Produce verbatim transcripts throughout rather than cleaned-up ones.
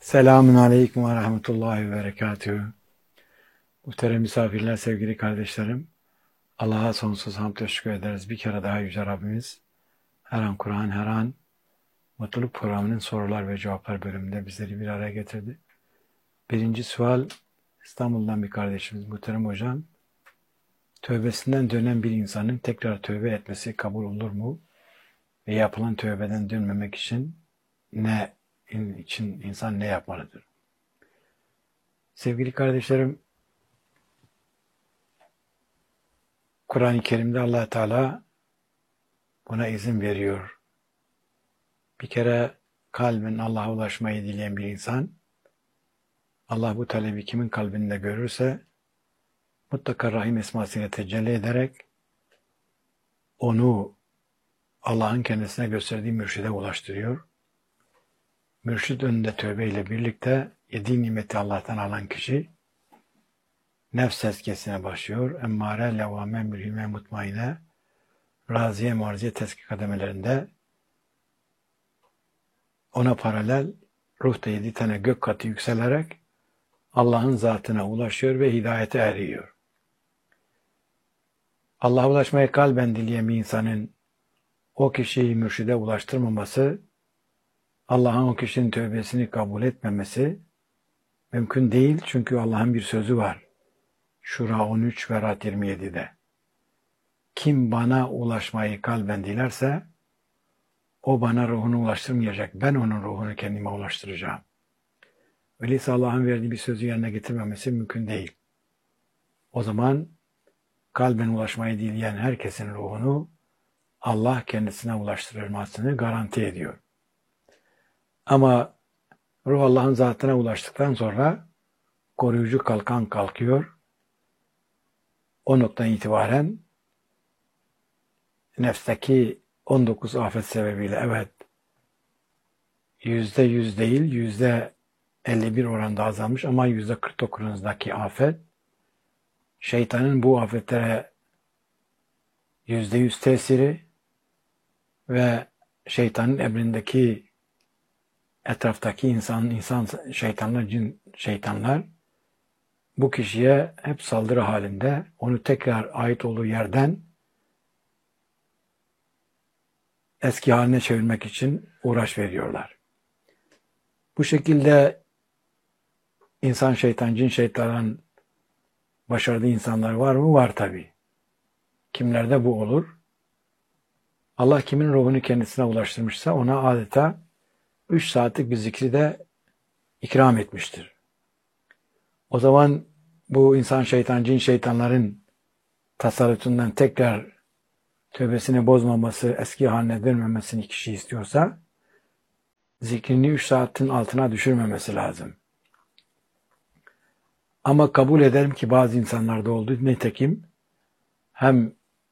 Selamun Aleyküm ve Rahmetullahi ve Berekatühü. Muhterem misafirler, sevgili kardeşlerim. Allah'a sonsuz hamd ve şükür ederiz. Bir kere daha Yüce Rabbimiz her an Kur'an, her an Mutluluk Programı'nın sorular ve cevaplar bölümünde bizleri bir araya getirdi. Birinci sual, İstanbul'dan bir kardeşimiz Muhterem Hocam. Tövbesinden dönen bir insanın tekrar tövbe etmesi kabul olur mu? Ve yapılan tövbeden dönmemek için ne için insan ne yapmalıdır? Sevgili kardeşlerim, Kur'an-ı Kerim'de Allah Teala buna izin veriyor. Bir kere kalbin Allah'a ulaşmayı dileyen bir insan, Allah bu talebi kimin kalbinde görürse, mutlaka Rahim esmasıyla tecelli ederek, onu Allah'ın kendisine gösterdiği mürşide ulaştırıyor. Mürşid önünde tövbeyle birlikte yedi nimeti Allah'tan alan kişi, nefs tezkiyesine başlıyor. Emmare, levvame, mülhime, mutmaine, raziye, marziye tezkiye kademelerinde ona paralel ruhta yedi tane gök katı yükselerek Allah'ın zatına ulaşıyor ve hidayete eriyor. Allah'a ulaşmaya kalben dileyen bir insanın o kişiyi mürşide ulaştırmaması, Allah'ın o kişinin tövbesini kabul etmemesi mümkün değil. Çünkü Allah'ın bir sözü var. Şura on üç ve Rad yirmi yedi'de. Kim bana ulaşmayı kalben dilerse, o bana ruhunu ulaştırmayacak. Ben onun ruhunu kendime ulaştıracağım. Öyleyse Allah'ın verdiği bir sözü yerine getirmemesi mümkün değil. O zaman kalben ulaşmayı dileyen herkesin ruhunu Allah kendisine ulaştırılmasını garanti ediyor. Ama ruh Allah'ın zatına ulaştıktan sonra koruyucu kalkan kalkıyor. O noktadan itibaren nefsteki on dokuz afet sebebiyle evet yüzde yüz değil yüzde elli bir oranda azalmış ama yüzde kırk dokuzu'ndaki afet şeytanın bu afetlere yüzde yüz tesiri ve şeytanın emrindeki etraftaki insan, insan şeytanlar, cin şeytanlar bu kişiye hep saldırı halinde onu tekrar ait olduğu yerden eski haline çevirmek için uğraş veriyorlar. Bu şekilde insan şeytan, cin şeytanların başardığı insanlar var mı? Var tabii. Kimlerde bu olur? Allah kimin ruhunu kendisine ulaştırmışsa ona adeta üç saatlik bir zikri de ikram etmiştir. O zaman bu insan şeytan, cin şeytanların tasarrutundan tekrar tövbesini bozmaması, eski haline dönmemesini kişi istiyorsa zikrini üç saatin altına düşürmemesi lazım. Ama kabul ederim ki bazı insanlarda oldu. Nitekim hem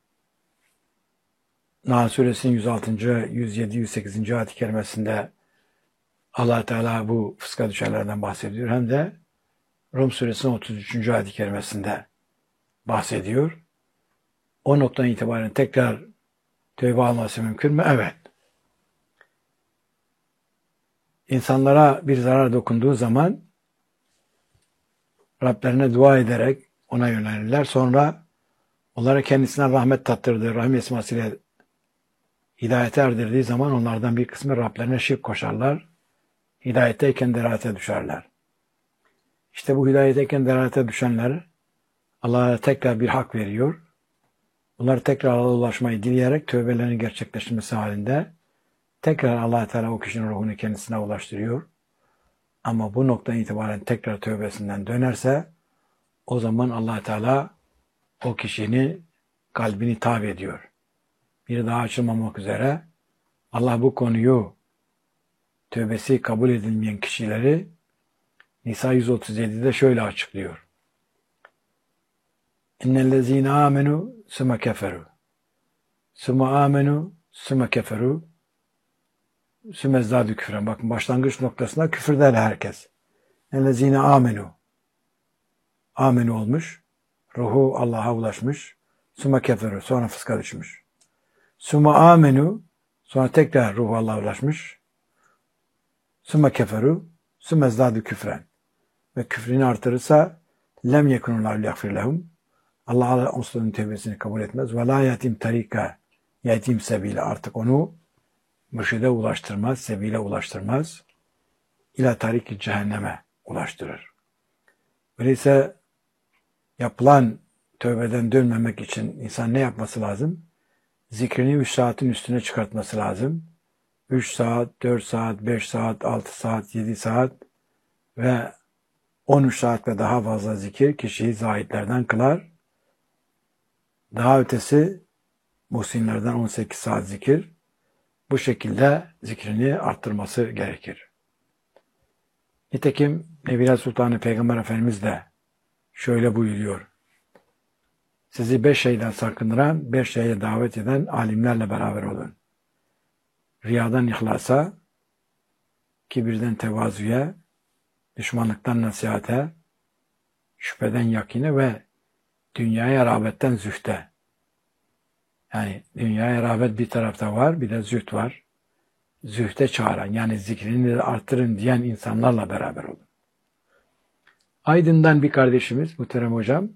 Nahl Suresinin yüz altıncı, yüz yedi, yüz sekizinci ayet-i kerimesinde Allah Teala bu fıska düşenlerden bahsediyor. Hem de Rum Suresinin otuz üçüncü ayet-i kerimesinde bahsediyor. O noktadan itibaren tekrar tövbe alması mümkün mü? Evet. İnsanlara bir zarar dokunduğu zaman Rablerine dua ederek ona yönelirler. Sonra onlara kendisine rahmet tattırdığı, rahim esmasıyla hidayete erdirdiği zaman onlardan bir kısmı Rablerine şirk koşarlar. Hidayetteyken delalete düşerler. İşte bu hidayetteyken delalete düşenler Allah'a tekrar bir hak veriyor. Bunlar tekrar Allah'a ulaşmayı dileyerek tövbelerini gerçekleştirmesi halinde tekrar Allah Teala o kişinin ruhunu kendisine ulaştırıyor. Ama bu noktadan itibaren tekrar tövbesinden dönerse o zaman Allah Teala o kişinin kalbini tabi ediyor. Bir daha açılmamak üzere Allah bu konuyu tövbesi kabul edilmeyen kişileri Nisa yüz otuz yedi'de şöyle açıklıyor. İnnellezîne âmenû sümme keferû. Sümme âmenû sümme keferû. Sümme zâdü küfren. Bakın başlangıç noktasında küfür der herkes. İnnellezîne âmenû. Âmenû olmuş. Ruhu Allah'a ulaşmış. Sümme keferû. Sonra fıska düşmüş. Sümme âmenû. Sonra tekrar ruhu Allah'a ulaşmış. Sümme keferû. sümezdâdü küfren. Ve küfrünü artırırsa lem yekunullahu liyagfir lehum. Allah onların tevbesini kabul etmez. Ve la yetim tarika, yetim sebile, artık onu mürşide ulaştırmaz, sebile ulaştırmaz. İla tariki cehenneme ulaştırır. Öyleyse yapılan tövbeden dönmemek için insan ne yapması lazım? Zikrini üç saatin üstüne çıkartması lazım. üç saat, dört saat, beş saat, altı saat, yedi saat ve on üç saat ve daha fazla zikir kişiyi zahitlerden kılar. Daha ötesi muhsinlerden on sekiz saat zikir. Bu şekilde zikrini arttırması gerekir. Nitekim Nebiler Sultanı Peygamber Efendimiz de şöyle buyuruyor. Sizi beş şeyden sakındıran, beş şeye davet eden alimlerle beraber olun. Riyadan ihlasa, kibirden tevazuya, düşmanlıktan nasihate, şüpheden yakine ve dünyaya rağbetten zühte. Yani dünyaya rağbet bir tarafta var, bir de zühd var. Zühde çağıran, yani zikrini de arttırın diyen insanlarla beraber olun. Aydın'dan bir kardeşimiz, muhterem hocam,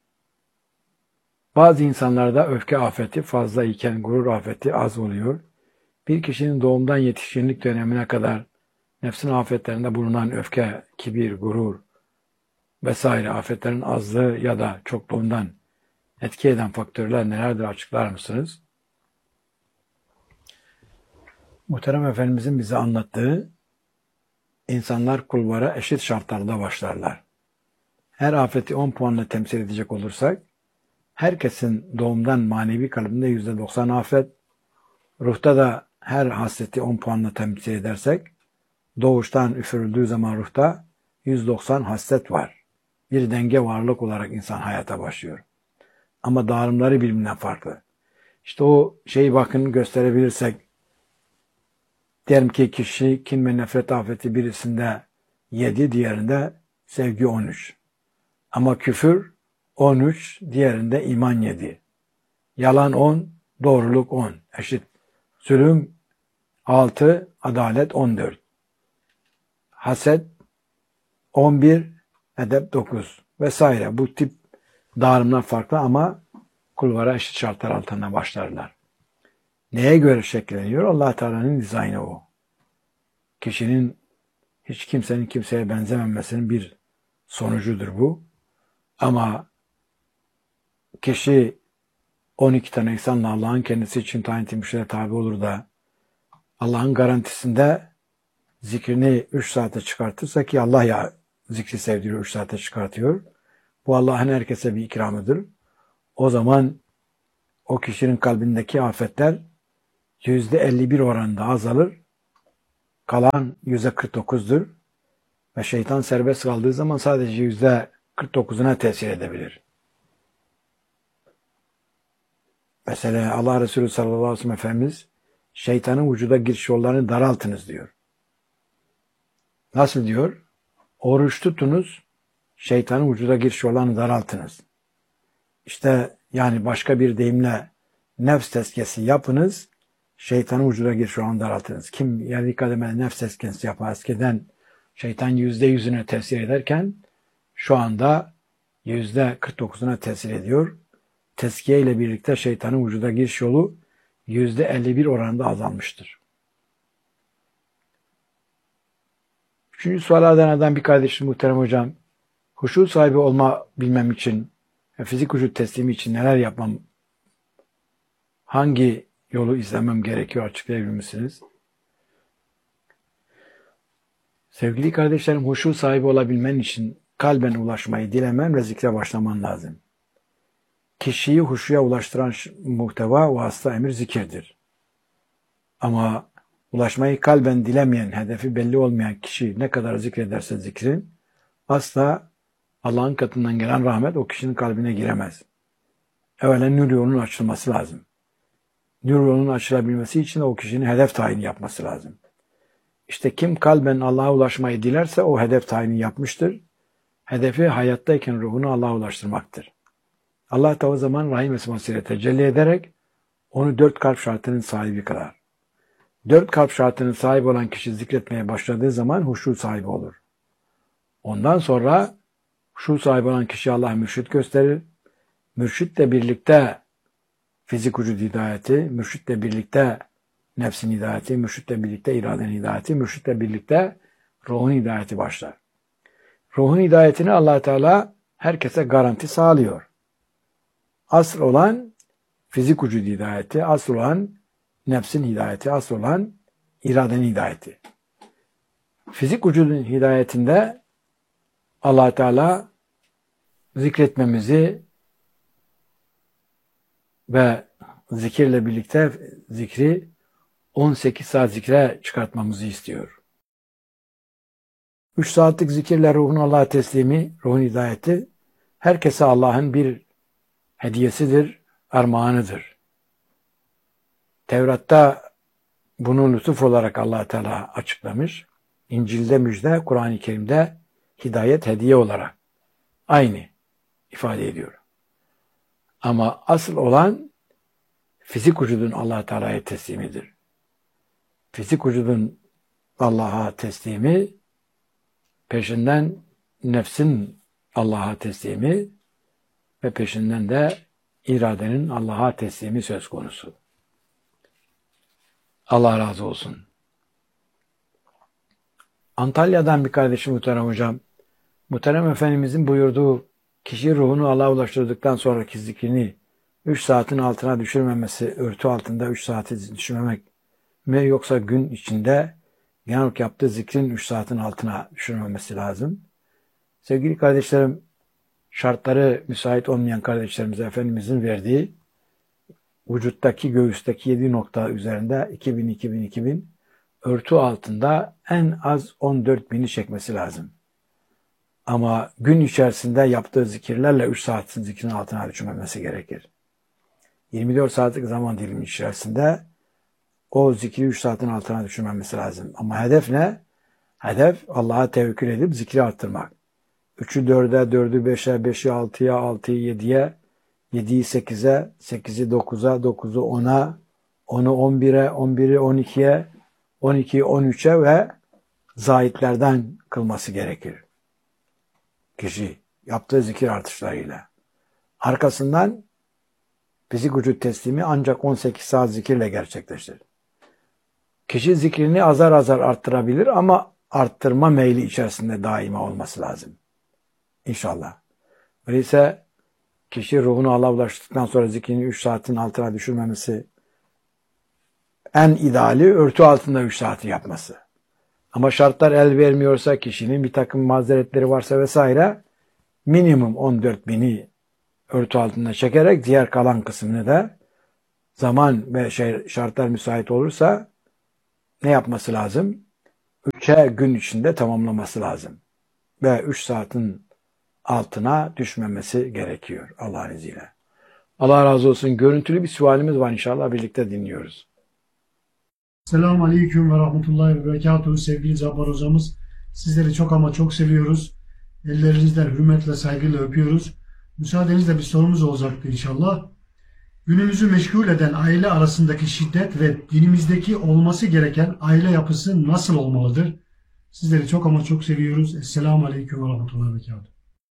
bazı insanlarda öfke afeti fazla iken gurur afeti az oluyor. Bir kişinin doğumdan yetişkinlik dönemine kadar nefsin afetlerinde bulunan öfke, kibir, gurur vesaire afetlerin azlığı ya da çokluğundan etki eden faktörler nelerdir, açıklar mısınız? Muhterem Efendimizin bize anlattığı, insanlar kulvara eşit şartlarda başlarlar. Her afeti on puanla temsil edecek olursak, herkesin doğumdan manevi kalbinde yüzde doksan afet, ruhta da her hasreti on puanla temsil edersek, doğuştan üfürüldüğü zaman ruhta yüz doksan hasret var. Bir denge varlık olarak insan hayata başlıyor. Ama dağılımları birbirinden farklı. İşte o şeyi bakın gösterebilirsek, diyelim ki kişi kin ve nefret afeti birisinde yedi, diğerinde sevgi on üç. Ama küfür on üç, diğerinde iman yedi. Yalan on, doğruluk on. Eşit. Zulüm altı, adalet on dört. Haset on bir, edep dokuz vesaire. Bu tip dağılımlar farklı ama kulvara eşit şartlar altında başlarlar. Neye göre şekilleniyor? Allah Teala'nın dizaynı o. Kişinin hiç kimsenin kimseye benzememesinin bir sonucudur bu. Ama kişi on iki tane insanla Allah'ın kendisi için tayin etmişlere tabi olur da Allah'ın garantisinde zikrini üç saate çıkartırsa, ki Allah ya zikri sevdiriyor, üç saate çıkartıyor. Bu Allah'ın herkese bir ikramıdır. O zaman o kişinin kalbindeki afetler yüzde elli bir oranında azalır. Kalan yüzde kırk dokuzdur. Ve şeytan serbest kaldığı zaman sadece yüzde kırk dokuzuna tesir edebilir. Mesela Allah Resulü sallallahu aleyhi ve sellem Efendimiz şeytanın vücuda giriş yollarını daraltınız diyor. Nasıl diyor? Oruç tutunuz, şeytanın vücuda giriş yollarını daraltınız. İşte yani başka bir deyimle nefs tezkiyesi yapınız, şeytanın vücuda giriş yollarını daraltınız. Kim yani kademeli nefs tezkiyesi yapar? Eskiden şeytan yüzde yüzüne tesir ederken şu anda yüzde kırk dokuzuna tesir ediyor. Tezkiye ile birlikte şeytanın vücuda giriş yolu yüzde elli bir oranında azalmıştır. Üçüncü sual Adana'dan bir kardeşim, muhterem hocam, huşu sahibi olma bilmem için ve fizik vücut teslimi için neler yapmam, hangi yolu izlemem gerekiyor, açıklayabilir misiniz? Sevgili kardeşlerim, huşu sahibi olabilmen için kalben ulaşmayı dilemen ve zikre başlaman lazım. Kişiyi huşuya ulaştıran muhteva, vasıta, emir zikirdir. Ama ulaşmayı kalben dilemeyen, hedefi belli olmayan kişi ne kadar zikrederse zikrin, asla Allah'ın katından gelen rahmet o kişinin kalbine giremez. Evvela nur yolunun açılması lazım. Nur yolunun açılabilmesi için o kişinin hedef tayini yapması lazım. İşte kim kalben Allah'a ulaşmayı dilerse o hedef tayini yapmıştır. Hedefi hayattayken ruhunu Allah'a ulaştırmaktır. Allah da o zaman rahim esmasıyla tecelli ederek onu dört kalp şartının sahibi kılar. Dört kalp şartının sahibi olan kişi zikretmeye başladığı zaman huşu sahibi olur. Ondan sonra şu sahibi olan kişi Allah mürşit gösterir. Mürşitle birlikte fizik vücut hidayeti, mürşitle birlikte nefsin hidayeti, mürşitle birlikte iradenin hidayeti, mürşitle birlikte ruhun hidayeti başlar. Ruhun hidayetini Allah Teala herkese garanti sağlıyor. Asıl olan fizik vücut hidayeti, asıl olan nefsin hidayeti, asıl olan iradenin hidayeti. Fizik vücudun hidayetinde Allah Teala zikretmemizi ve zikirle birlikte zikri on sekiz saat zikre çıkartmamızı istiyor. üç saatlik zikirle ruhun Allah'a teslimi, ruhun hidayeti herkese Allah'ın bir hediyesidir, armağanıdır. Tevrat'ta bunu lütuf olarak Allah Teala açıklamış. İncil'de müjde, Kur'an-ı Kerim'de hidayet hediye olarak aynı ifade ediyor. Ama asıl olan fizik vücudun Allah Teala'ya teslimidir. Fizik vücudun Allah'a teslimi, peşinden nefsin Allah'a teslimi ve peşinden de iradenin Allah'a teslimi söz konusu. Allah razı olsun. Antalya'dan bir kardeşim Muhterem Hocam, Muhterem Efendimizin buyurduğu kişi ruhunu Allah'a ulaştırdıktan sonraki zikrini üç saatin altına düşürmemesi, örtü altında üç saati düşürmemek mi yoksa gün içinde genel olarak yaptığı zikrin üç saatin altına düşürmemesi lazım. Sevgili kardeşlerim, şartları müsait olmayan kardeşlerimize Efendimizin verdiği vücuttaki, göğüsteki yedi nokta üzerinde iki bin iki bin iki bin örtü altında en az on dört bini çekmesi lazım. Ama gün içerisinde yaptığı zikirlerle üç saatin zikrin altına düşürmemesi gerekir. yirmi dört saatlik zaman dilimi içerisinde o zikri üç saatin altına düşürmemesi lazım. Ama hedef ne? Hedef Allah'a tevekkül edip zikri arttırmak. üçü dörde, dördü beşe, beşi altıya, altıyı yediye, yediyi sekize, sekizi dokuza, dokuzu ona, onu on bire, on biri on ikiye, on ikiyi on üçe ve zahitlerden kılması gerekir. Kişi yaptığı zikir artışlarıyla. Arkasından fizik vücut teslimi ancak on sekiz saat zikirle gerçekleşir. Kişi zikrini azar azar arttırabilir ama arttırma meyli içerisinde daima olması lazım. İnşallah. Öyleyse kişi ruhunu Allah'a ulaştıktan sonra zikrini üç saatin altına düşürmemesi, en ideali örtü altında üç saati yapması. Ama şartlar el vermiyorsa, kişinin bir takım mazeretleri varsa vesaire, minimum on dört bini örtü altında çekerek diğer kalan kısmını da zaman ve şey, şartlar müsait olursa ne yapması lazım? Üçe gün içinde tamamlaması lazım. Ve üç saatin altına düşmemesi gerekiyor Allah'ın izniyle. Allah razı olsun. Görüntülü bir sualimiz var, inşallah birlikte dinliyoruz. Selamun Aleyküm ve Rahmetullahi ve Berekatuhu. Sevgili Cabbar hocamız, sizleri çok ama çok seviyoruz. Ellerinizden hürmetle, saygıyla öpüyoruz. Müsaadenizle bir sorumuz olacaktı inşallah. Günümüzü meşgul eden aile arasındaki şiddet ve dinimizdeki olması gereken aile yapısı nasıl olmalıdır? Sizleri çok ama çok seviyoruz. Esselamu Aleyküm ve Rahmetullahi ve Berekatuhu.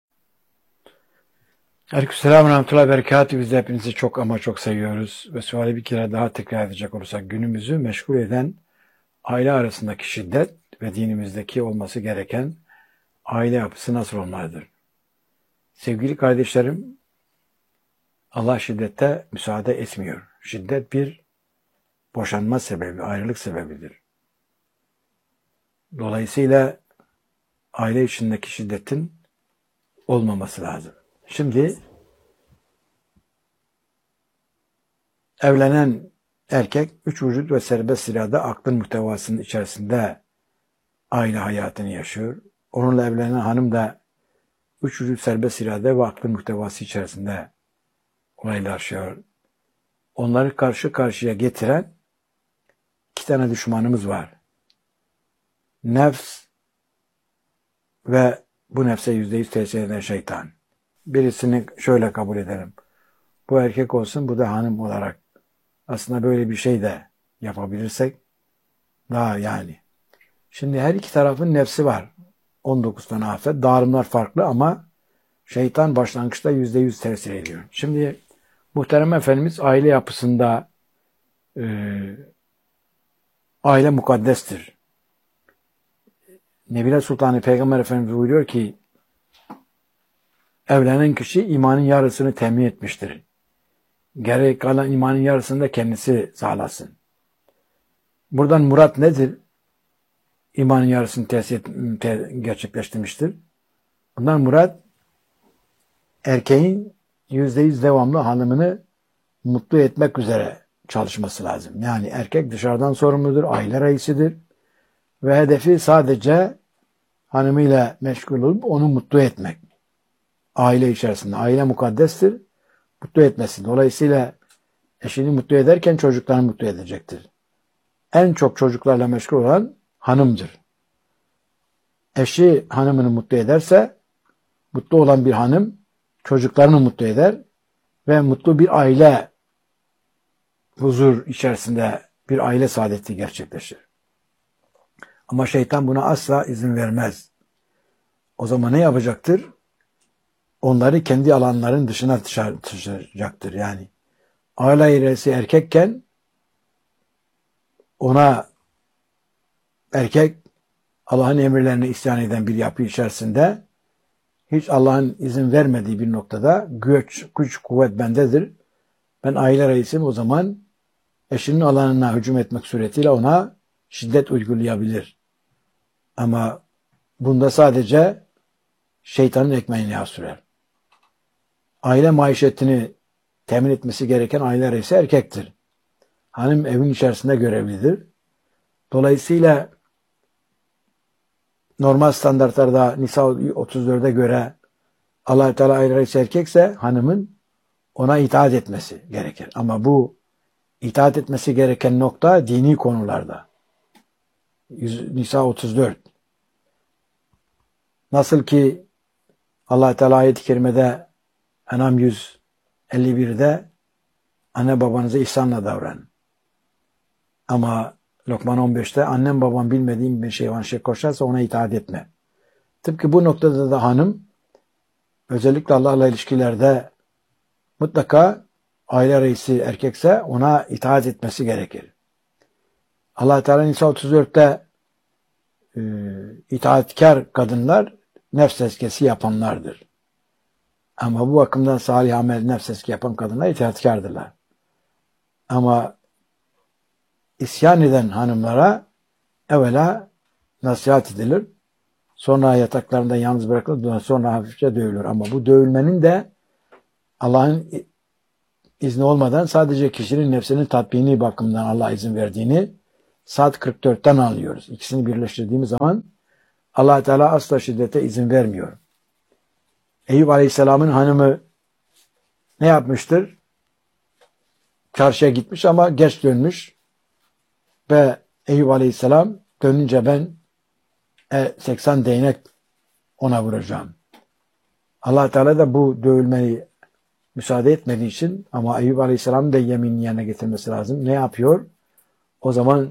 Aleykümselam ve Rahmetullahi ve Berekatuhu. Biz de hepinizi çok ama çok seviyoruz. Ve suali bir kere daha tekrar edecek olursak, günümüzü meşgul eden aile arasındaki şiddet ve dinimizdeki olması gereken aile yapısı nasıl olmalıdır? Sevgili kardeşlerim, Allah şiddete müsaade etmiyor. Şiddet bir boşanma sebebi, ayrılık sebebidir. Dolayısıyla aile içindeki şiddetin olmaması lazım. Şimdi evlenen erkek üç vücut ve serbest irade aklın muhtevasının içerisinde aile hayatını yaşıyor. Onunla evlenen hanım da üç vücut serbest irade ve aklın muhtevası içerisinde olaylar yaşıyor. Onları karşı karşıya getiren iki tane düşmanımız var. Nefs ve bu nefse yüzde yüz tesir eden şeytan. Birisini şöyle kabul edelim. Bu erkek olsun, bu da hanım olarak. Aslında böyle bir şey de yapabilirsek daha yani. Şimdi her iki tarafın nefsi var. on dokuz tane afet. Dağılımlar farklı ama şeytan başlangıçta yüzde yüz tesir ediyor. Şimdi muhterem Efendimiz aile yapısında e, aile mukaddestir. Nebile Sultanı Peygamber Efendimiz buyuruyor ki evlenen kişi imanın yarısını temin etmiştir. Geri kalan imanın yarısını da kendisi sağlasın. Buradan murat nedir? İmanın yarısını tesir, te, gerçekleştirmiştir. Bundan murat erkeğin yüzde yüz devamlı hanımını mutlu etmek üzere çalışması lazım. Yani erkek dışarıdan sorumludur, aile reisidir ve hedefi sadece hanımıyla meşgul olup onu mutlu etmek. Aile içerisinde. Aile mukaddestir. Mutlu etmesin. Dolayısıyla eşini mutlu ederken çocuklarını mutlu edecektir. En çok çocuklarla meşgul olan hanımdır. Eşi hanımını mutlu ederse mutlu olan bir hanım çocuklarını mutlu eder ve mutlu bir aile huzur içerisinde bir aile saadeti gerçekleşir. Ama şeytan buna asla izin vermez. O zaman ne yapacaktır? Onları kendi alanların dışına taşıyacaktır. Yani aile reisi erkekken ona erkek Allah'ın emirlerine isyan eden bir yapı içerisinde hiç Allah'ın izin vermediği bir noktada güç, güç kuvvet bendedir. Ben aile reisim, o zaman eşinin alanına hücum etmek suretiyle ona şiddet uygulayabilir. Ama bunda sadece şeytanın ekmeğini yağ sürer. Aile maişetini temin etmesi gereken aile reisi erkektir. Hanım evin içerisinde görevlidir. Dolayısıyla normal standartlarda Nisa otuz dörde göre Allah-u Teala aile reisi erkekse hanımın ona itaat etmesi gerekir. Ama bu itaat etmesi gereken nokta dini konularda. Nisa otuz dört. Nasıl ki Allah-u Teala ayet-i kerimede En'am yüz elli birde anne babanıza ihsanla davran. Ama Lokman on beşte annem babam bilmediğim bir şey var, şey koşarsa ona itaat etme. Tıpkı bu noktada da hanım özellikle Allah'la ilişkilerde mutlaka aile reisi erkekse ona itaat etmesi gerekir. Allah Teala Nisa otuz dörtte e, itaatkar kadınlar nefs tezkiyesi yapanlardır. Ama bu bakımdan salih amel nefs tezkiyesi yapan kadınlar itaatkardırlar. Ama isyan eden hanımlara evvela nasihat edilir. Sonra yataklarında yalnız bırakılır. Sonra hafifçe dövülür. Ama bu dövülmenin de Allah'ın izni olmadan sadece kişinin nefsinin tatbini bakımından Allah izin verdiğini Sad kırk dörtten anlıyoruz. İkisini birleştirdiğimiz zaman Allah Teala asla şiddete izin vermiyor. Eyüp Aleyhisselam'ın hanımı ne yapmıştır? Çarşıya gitmiş ama geç dönmüş. Ve Eyüp Aleyhisselam dönünce ben seksen değnek ona vuracağım. Allah Teala da bu dövülmeyi müsaade etmediği için, ama Eyüp Aleyhisselam'ın da yeminini yerine getirmesi lazım. Ne yapıyor? O zaman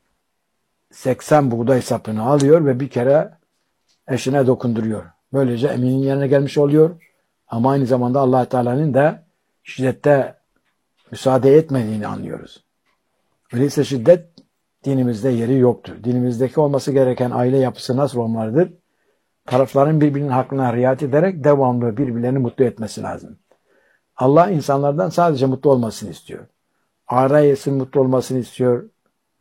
seksen buğday sapını alıyor ve bir kere eşine dokunduruyor. Böylece eminin yerine gelmiş oluyor. Ama aynı zamanda Allah Teala'nın da şiddette müsaade etmediğini anlıyoruz. Öyleyse şiddet dinimizde yeri yoktur. Dinimizdeki olması gereken aile yapısı nasıl olmalıdır? Tarafların birbirinin hakkına riayet ederek devamlı birbirlerini mutlu etmesi lazım. Allah insanlardan sadece mutlu olmasını istiyor. Ailesinin mutlu olmasını istiyor.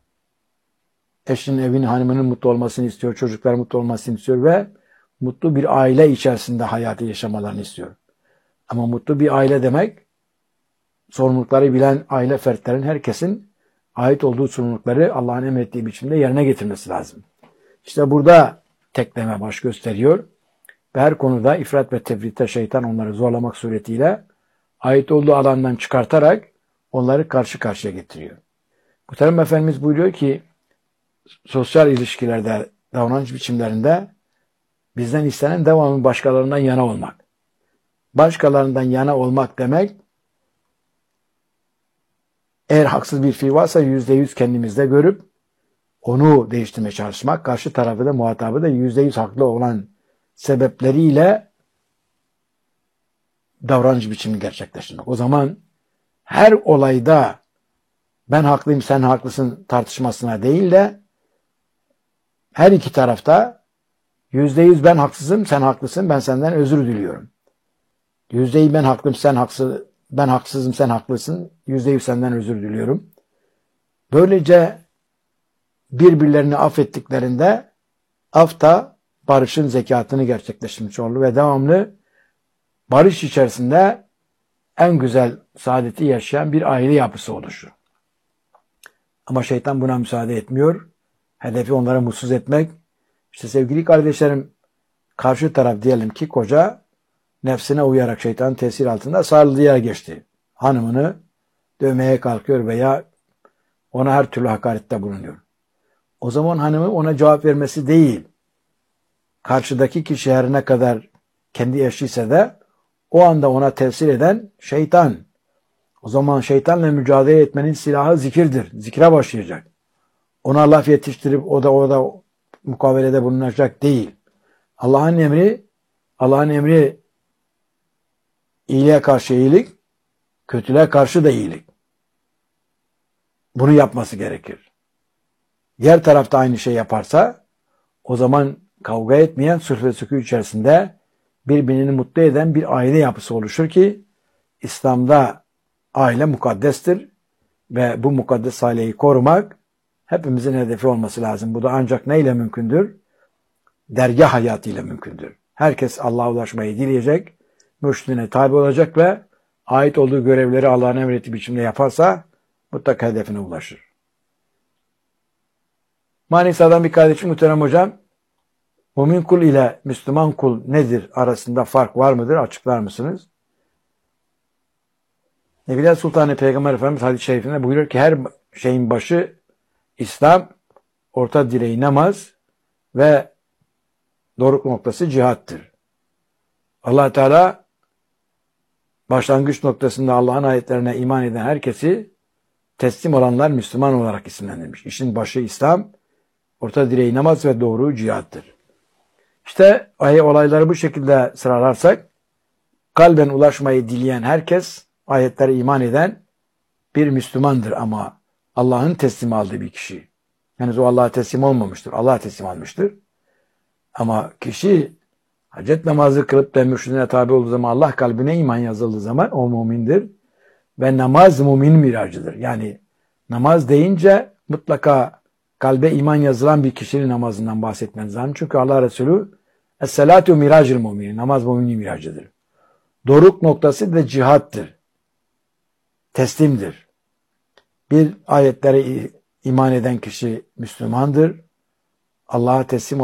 Eşinin, evinin, hanımının mutlu olmasını istiyor. Çocukların mutlu olmasını istiyor ve mutlu bir aile içerisinde hayatı yaşamalarını istiyor. Ama mutlu bir aile demek, sorumlulukları bilen aile fertlerin herkesin ait olduğu sorumlulukları Allah'ın emrettiği biçimde yerine getirmesi lazım. İşte burada tekleme baş gösteriyor. Ve her konuda ifrat ve tefritte şeytan onları zorlamak suretiyle ait olduğu alandan çıkartarak onları karşı karşıya getiriyor. Muhterem Efendimiz buyuruyor ki sosyal ilişkilerde, davranış biçimlerinde bizden istenen devamlı başkalarından yana olmak. Başkalarından yana olmak demek, eğer haksız bir fiil varsa yüzde yüz kendimizde görüp onu değiştirmeye çalışmak, karşı tarafı da muhatabı da yüzde yüz haklı olan sebepleriyle davranış biçimini gerçekleştirmek. O zaman her olayda ben haklıyım sen haklısın tartışmasına değil de her iki tarafta yüzde yüz ben haksızım sen haklısın ben senden özür diliyorum. Yüzde yüz ben haklıyım sen haksız ben haksızım sen haklısın yüzde yüz senden özür diliyorum. Böylece birbirlerini affettiklerinde af da barışın zekatını gerçekleştirmiş olur ve devamlı barış içerisinde en güzel saadeti yaşayan bir aile yapısı oluşur. Ama şeytan buna müsaade etmiyor. Hedefi onları mutsuz etmek. İşte sevgili kardeşlerim, karşı taraf diyelim ki koca nefsine uyarak şeytanın tesir altında sarılıya geçti. Hanımını dövmeye kalkıyor veya ona her türlü hakarette bulunuyor. O zaman hanımı ona cevap vermesi değil, karşıdaki kişi her ne kadar kendi eşiyse de o anda ona tesir eden şeytan. O zaman şeytanla mücadele etmenin silahı zikirdir. Zikre başlayacak. Ona laf yetiştirip o da o da mukavelede bulunacak değil. Allah'ın emri, Allah'ın emri iyiliğe karşı iyilik, kötülüğe karşı da iyilik. Bunu yapması gerekir. Diğer tarafta aynı şey yaparsa o zaman kavga etmeyen, sırf ve sükû içerisinde birbirini mutlu eden bir aile yapısı oluşur ki İslam'da aile mukaddestir ve bu mukaddes aileyi korumak hepimizin hedefi olması lazım. Bu da ancak neyle mümkündür? Dergah hayatıyla mümkündür. Herkes Allah'a ulaşmayı dileyecek, mürşidine tabi olacak ve ait olduğu görevleri Allah'ın emrettiği biçimde yaparsa mutlaka hedefine ulaşır. Manisa'dan bir kardeşim muhterem hocam, mümin kul ile Müslüman kul nedir? Arasında fark var mıdır? Açıklar mısınız? Nebiler Sultanı Peygamber Efendimiz hadis-i şerifinde buyuruyor ki her şeyin başı İslam, orta direği namaz ve doruk noktası cihattır. Allah Teala başlangıç noktasında Allah'ın ayetlerine iman eden herkesi teslim olanlar Müslüman olarak isimlendirmiş. İşin başı İslam, orta direği namaz ve doğru cihattır. İşte olayları bu şekilde sıralarsak kalben ulaşmayı dileyen herkes ayetlere iman eden bir Müslümandır ama Allah'ın teslim aldığı bir kişi. Yani o Allah'a teslim olmamıştır. Allah'a teslim almıştır. Ama kişi hacet namazı kılıp da mürşidine tabi olduğu zaman Allah kalbine iman yazıldığı zaman o mümindir. Ve namaz mümin miracıdır. Yani namaz deyince mutlaka kalbe iman yazılan bir kişinin namazından bahsetmeniz lazım. Çünkü Allah Resulü Es-salatu miracil mu'min. Namaz müminin miracıdır. Doruk noktası da cihattır. Teslimdir. Bir ayetlere iman eden kişi Müslümandır. Allah'a teslim